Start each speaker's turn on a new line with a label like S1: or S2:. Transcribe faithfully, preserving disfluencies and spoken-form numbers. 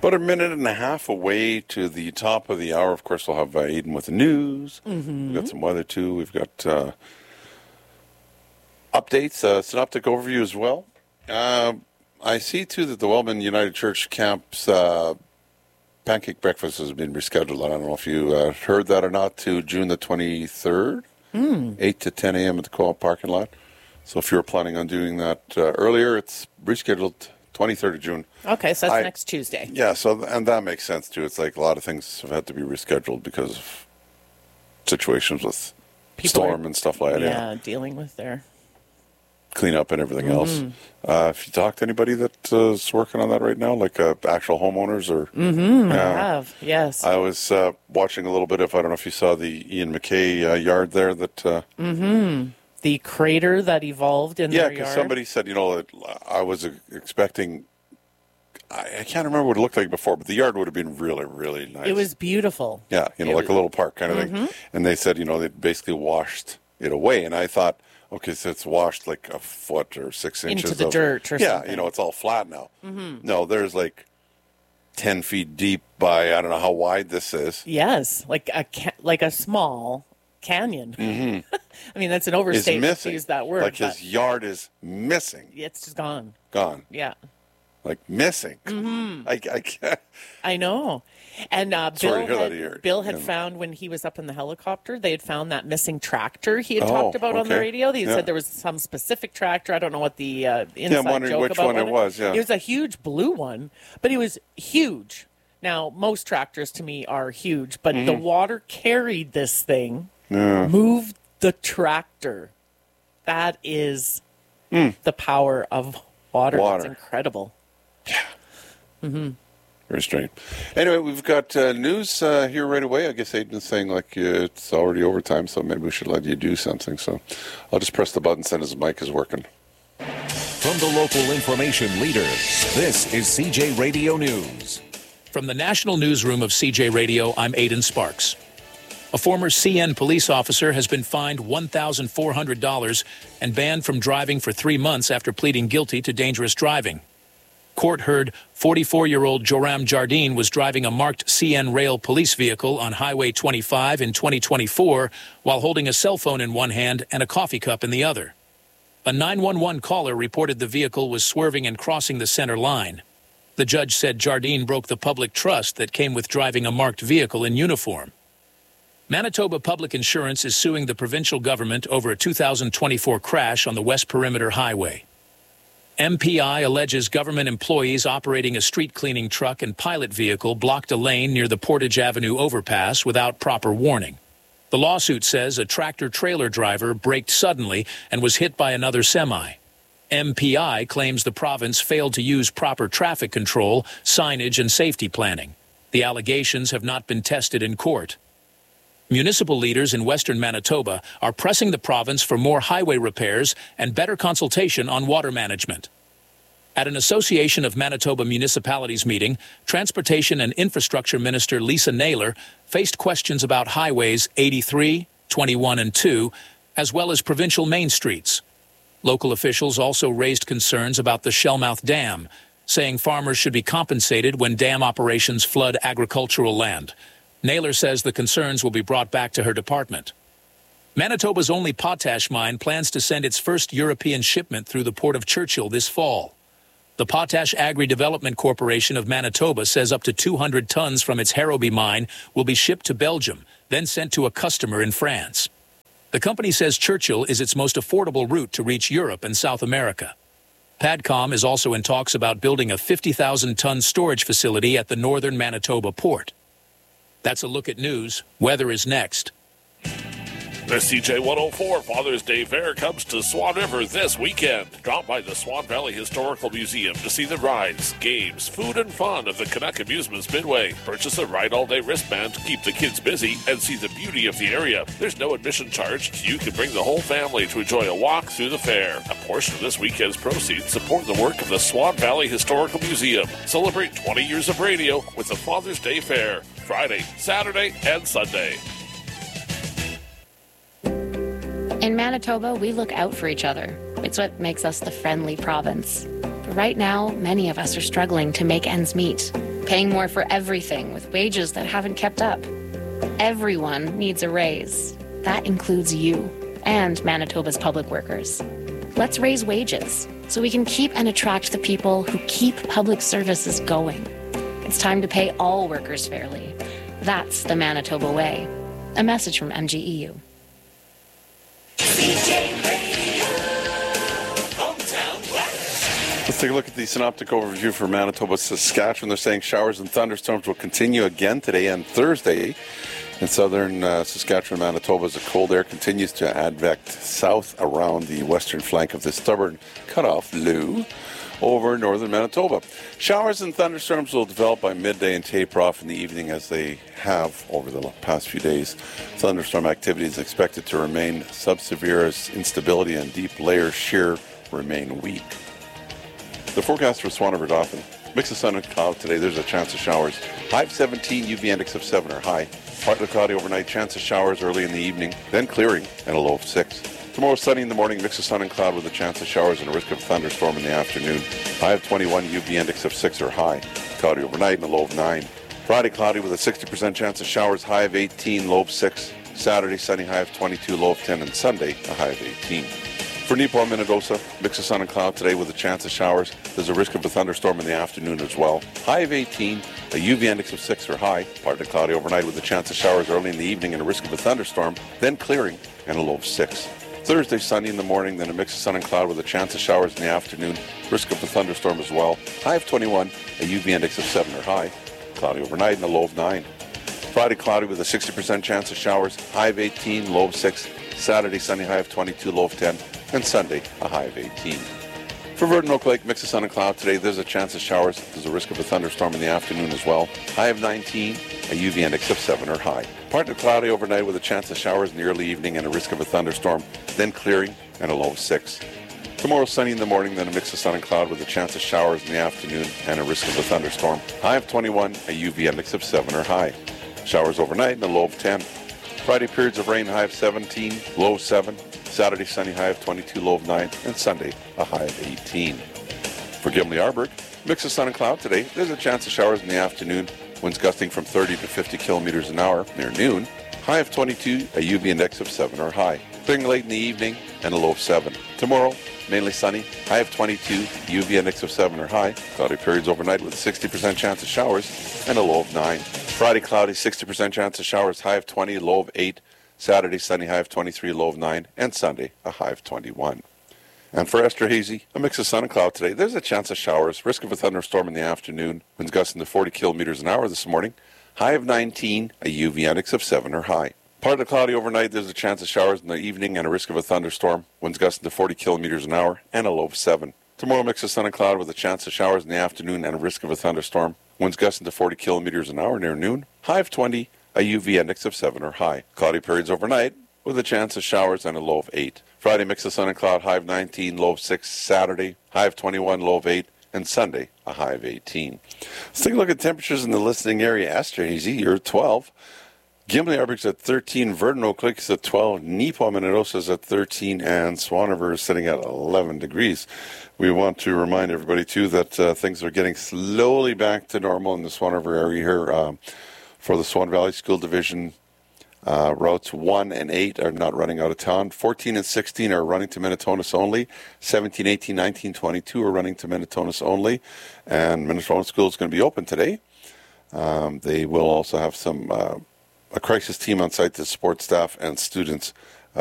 S1: About a minute and a half away to the top of the hour. Of course, we'll have uh, Aiden with the news.
S2: Mm-hmm.
S1: We've got some weather, too. We've got uh, updates, uh, synoptic overview as well. Uh, I see, too, that the Wellman United Church Camp's uh, pancake breakfast has been rescheduled. I don't know if you uh, heard that or not, to June the twenty-third, mm. eight to ten a.m. at the Co-op parking lot. So if you were planning on doing that uh, earlier, it's rescheduled twenty-third of June.
S2: Okay, so that's
S1: I,
S2: next Tuesday.
S1: Yeah, so and that makes sense, too. It's like a lot of things have had to be rescheduled because of situations with People storm are, and stuff like that.
S2: Yeah,
S1: yeah,
S2: dealing with their
S1: cleanup and everything
S2: mm-hmm.
S1: else. Uh, if you talk to anybody that's uh, working on that right now, like uh, actual homeowners or...
S2: Mm-hmm,
S1: uh,
S2: I have, yes.
S1: I was uh, watching a little bit of, I don't know if you saw the Ian McKay uh, yard there that... Uh,
S2: mm-hmm. The crater that evolved in
S1: yeah,
S2: their yard.
S1: Yeah, because somebody said, you know, I was expecting... I, I can't remember what it looked like before, but the yard would have been really, really nice.
S2: It was beautiful.
S1: Yeah, you know,
S2: it
S1: like
S2: was,
S1: a little park kind of
S2: mm-hmm.
S1: thing. And they said, you know, they basically washed it away. And I thought... Okay, so it's washed like a foot or six inches.
S2: Into the
S1: of,
S2: dirt or
S1: yeah,
S2: something.
S1: Yeah, you know, it's all flat now.
S2: Mm-hmm.
S1: No, there's like ten feet deep by, I don't know how wide this is.
S2: Yes, like a ca- like a small canyon.
S1: Mm-hmm.
S2: I mean, that's an overstatement to use that word.
S1: Like his yard is missing.
S2: It's just gone.
S1: Gone.
S2: Yeah.
S1: Like missing.
S2: Mm-hmm.
S1: I, I can't.
S2: I know. And uh, Bill had, Bill had
S1: yeah.
S2: found when he was up in the helicopter, they had found that missing tractor he had
S1: oh,
S2: talked about
S1: okay.
S2: on the radio. He
S1: yeah.
S2: said there was some specific tractor. I don't know what the uh, inside
S1: yeah, I'm wondering
S2: joke
S1: which
S2: about
S1: one it was. Yeah.
S2: It was a huge blue one, but it was huge. Now, most tractors to me are huge, but mm-hmm. the water carried this thing,
S1: yeah.
S2: moved the tractor. That is mm. the power of water.
S1: Water.
S2: That's incredible.
S1: Yeah.
S2: Mm-hmm.
S1: Very strange. Anyway, we've got uh, news uh, here right away. I guess Aiden's saying like uh, it's already overtime, so maybe we should let you do something. So I'll just press the button, send his mic is working.
S3: From the local information leader, this is C J Radio News.
S4: From the National Newsroom of C J Radio, I'm Aidan Sparks. A former C N police officer has been fined one thousand four hundred dollars and banned from driving for three months after pleading guilty to dangerous driving. Court heard forty-four-year-old Joram Jardine was driving a marked C N rail police vehicle on Highway twenty-five in twenty twenty-four while holding a cell phone in one hand and a coffee cup in the other. A nine one one caller reported the vehicle was swerving and crossing the center line. The judge said Jardine broke the public trust that came with driving a marked vehicle in uniform. Manitoba Public Insurance is suing the provincial government over a two thousand twenty-four crash on the West Perimeter Highway. M P I alleges government employees operating a street cleaning truck and pilot vehicle blocked a lane near the Portage Avenue overpass without proper warning. The lawsuit says a tractor-trailer driver braked suddenly and was hit by another semi. M P I claims the province failed to use proper traffic control, signage, and safety planning. The allegations have not been tested in court. Municipal leaders in western Manitoba are pressing the province for more highway repairs and better consultation on water management. At an Association of Manitoba Municipalities meeting, Transportation and Infrastructure Minister Lisa Naylor faced questions about highways eighty-three, twenty-one, and two, as well as provincial main streets. Local officials also raised concerns about the Shellmouth Dam, saying farmers should be compensated when dam operations flood agricultural land. Naylor says the concerns will be brought back to her department. Manitoba's only potash mine plans to send its first European shipment through the Port of Churchill this fall. The Potash Agri-Development Corporation of Manitoba says up to two hundred tons from its Harrowby mine will be shipped to Belgium, then sent to a customer in France. The company says Churchill is its most affordable route to reach Europe and South America. PADCOM is also in talks about building a fifty thousand ton storage facility at the northern Manitoba port. That's a look at news. Weather is next.
S5: The C J one oh four Father's Day Fair comes to Swan River this weekend. Drop by the Swan Valley Historical Museum to see the rides, games, food, and fun of the Canuck Amusements Midway. Purchase a Ride All Day wristband to keep the kids busy and see the beauty of the area. There's no admission charge, so you can bring the whole family to enjoy a walk through the fair. A portion of this weekend's proceeds support the work of the Swan Valley Historical Museum. Celebrate twenty years of radio with the Father's Day Fair, Friday, Saturday, and Sunday.
S6: In Manitoba, we look out for each other. It's what makes us the friendly province. Right now, many of us are struggling to make ends meet, paying more for everything with wages that haven't kept up. Everyone needs a raise. That includes you and Manitoba's public workers. Let's raise wages so we can keep and attract the people who keep public services going. It's time to pay all workers fairly. That's the Manitoba way. A message from M G E U.
S1: Let's take a look at the synoptic overview for Manitoba, Saskatchewan. They're saying showers and thunderstorms will continue again today and Thursday in southern uh, Saskatchewan, Manitoba, as the cold air continues to advect south around the western flank of the stubborn cutoff low over northern Manitoba. Showers and thunderstorms will develop by midday and taper off in the evening as they have over the past few days. Thunderstorm activity is expected to remain sub-severe as instability and deep layer shear remain weak. The forecast for Swan River Dauphin. Mix of sun and cloud today. There's a chance of showers. High of seventeen, U V index of seven or high. Partly cloudy overnight, chance of showers early in the evening, then clearing and a low of six. Tomorrow sunny in the morning, mix of sun and cloud with a chance of showers and a risk of thunderstorm in the afternoon. High of twenty-one, U V index of six or high. Cloudy overnight and a low of nine. Friday cloudy with a sixty percent chance of showers, high of eighteen, low of six. Saturday sunny, high of twenty-two, low of ten, and Sunday a high of eighteen. For Nipawin, Minnedosa, mix of sun and cloud today with a chance of showers. There's a risk of a thunderstorm in the afternoon as well. High of eighteen, a U V index of six or high. Partly cloudy overnight with a chance of showers early in the evening and a risk of a thunderstorm, then clearing and a low of six. Thursday sunny in the morning, then a mix of sun and cloud with a chance of showers in the afternoon. Risk of a thunderstorm as well. High of twenty-one, a U V index of seven or high. Cloudy overnight and a low of nine. Friday cloudy with a sixty percent chance of showers. High of eighteen, low of six. Saturday sunny, high of twenty-two, low of ten. And Sunday, a high of eighteen. For Virden Oak Lake, mix of sun and cloud today. There's a chance of showers. There's a risk of a thunderstorm in the afternoon as well. High of nineteen, a U V index of seven or high. Partly cloudy overnight with a chance of showers in the early evening and a risk of a thunderstorm, then clearing and a low of six. Tomorrow sunny in the morning, then a mix of sun and cloud with a chance of showers in the afternoon and a risk of a thunderstorm. High of twenty-one, a U V index of seven or high. Showers overnight and a low of ten. Friday periods of rain, high of seventeen, low of seven. Saturday sunny, high of twenty-two, low of nine, and Sunday a high of eighteen. For Gimli-Arburg, mix of sun and cloud today. There's a chance of showers in the afternoon. Winds gusting from thirty to fifty kilometers an hour near noon. High of twenty-two, a U V index of seven or high. Clearing late in the evening and a low of seven. Tomorrow, mainly sunny. High of twenty-two, U V index of seven or high. Cloudy periods overnight with a sixty percent chance of showers and a low of nine. Friday cloudy, sixty percent chance of showers. High of twenty, low of eight. Saturday, sunny, high of twenty-three, low of nine, and Sunday, a high of twenty-one. And for Esterhazy, a mix of sun and cloud today. There's a chance of showers, risk of a thunderstorm in the afternoon. Winds gusting to forty kilometers an hour this morning. High of nineteen, a U V index of seven or high. Partly cloudy overnight, there's a chance of showers in the evening and a risk of a thunderstorm. Winds gusting to forty kilometers an hour, and a low of seven. Tomorrow, mix of sun and cloud with a chance of showers in the afternoon and a risk of a thunderstorm. Winds gusting to forty kilometers an hour near noon. High of twenty, a U V index of seven or high. Cloudy periods overnight with a chance of showers and a low of eight. Friday, mix of sun and cloud, high of nineteen, low of six. Saturday, high of twenty-one, low of eight. And Sunday, a high of eighteen. Let's take a look at temperatures in the listening area. Esterhazy, you're at twelve. Gimli-Arburg's at thirteen. Virden Oak Lake is at twelve. Nipawin, Minnedosa is at thirteen. And Swan River is sitting at eleven degrees. We want to remind everybody, too, that uh, things are getting slowly back to normal in the Swan River area here. Um, for the Swan Valley School Division, Uh, routes one and eight are not running out of town. fourteen and sixteen are running to Minnetonus only. seventeen, eighteen, nineteen, twenty-two are running to Minnetonus only. And Minnetonus School is going to be open today. Um, they will also have some uh, a crisis team on site to support staff and students